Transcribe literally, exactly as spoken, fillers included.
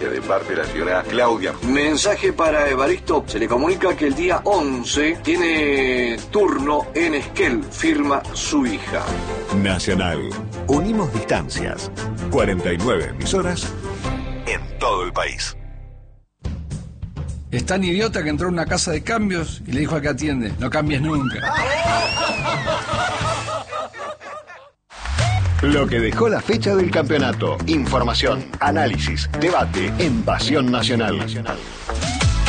De parte de la señora Claudia. Mensaje para Evaristo. Se le comunica que el día once tiene turno en Esquel. Firma su hija. Nacional. Unimos distancias. cuarenta y nueve emisoras en todo el país. Es tan idiota que entró a una casa de cambios y le dijo al que atiende: no cambies nunca. Lo que dejó la fecha del campeonato. Información, análisis, debate en Pasión Nacional.